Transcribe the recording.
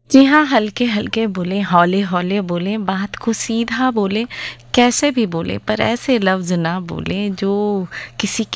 जी हाँ, हल्के-हल्के बोलें, हौले-हौले बोलें, बात को सीधा बोलें, कैसे भी बोलें पर ऐसे लफ्ज़ ना बोलें जो किसी